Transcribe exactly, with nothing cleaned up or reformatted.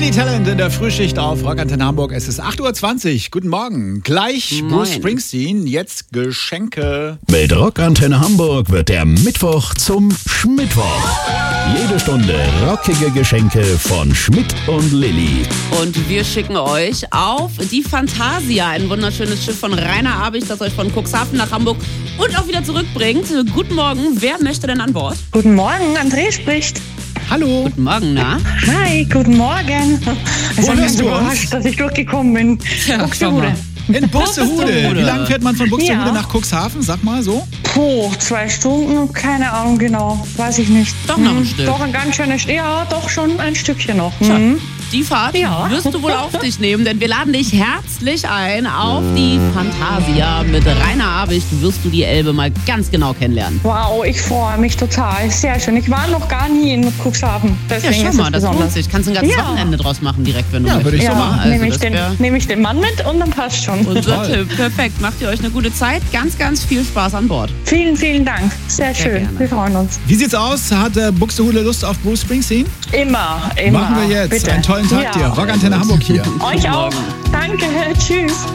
Billy Talent in der Frühschicht auf Rock Antenne Hamburg. Es ist acht Uhr zwanzig. Guten Morgen. Gleich Moin. Bruce Springsteen. Jetzt Geschenke. Mit Rock Antenne Hamburg wird der Mittwoch zum Schmittwoch. Jede Stunde rockige Geschenke von Schmidt und Lilly. Und wir schicken euch auf die Fantasia, ein wunderschönes Schiff von Rainer Abich, das euch von Cuxhaven nach Hamburg und auch wieder zurückbringt. Guten Morgen, wer möchte denn an Bord? Guten Morgen, André spricht. Hallo. Guten Morgen, na? Hi, guten Morgen. Ich Wo bin hörst so du uns? überrascht, dass ich durchgekommen bin. Ja, Buxtehude. In Buxtehude. Buxtehude. Wie lange fährt man von Buxtehude Ja. nach Cuxhaven? Sag mal so. Puh, zwei Stunden, keine Ahnung genau, weiß ich nicht. Doch noch ein Hm, Stück. Doch ein ganz schönes, ja, doch schon ein Stückchen noch. Tja, Hm. die Fahrt Ja. wirst du wohl auf dich nehmen, denn wir laden dich herzlich ein auf die Fantasia. Mit Rainer Abich wirst du die Elbe mal ganz genau kennenlernen. Wow, ich freue mich total, sehr schön. Ich war noch gar nie in Cuxhaven, Ja, deswegen schau ist mal, es das lohnt besonders. sich. Kannst ein ganzes Ja. Wochenende draus machen direkt, wenn du Ja, würde ich so Ja, machen. Also, nehme ich, das den, wär- nehme ich den Mann mit und dann passt schon. Unser Toll. Tipp, perfekt. Macht ihr euch eine gute Zeit. Ganz, ganz viel Spaß an Bord. Vielen, vielen Dank, sehr schön. gerne. Wir freuen uns. Wie sieht's aus? Hat äh, Buxtehude Lust auf Bruce Springsteen? Immer, immer. Machen wir jetzt. Bitte. Einen tollen Tag Ja. dir. Rock Antenne Hamburg hier. Euch auch. Danke, tschüss.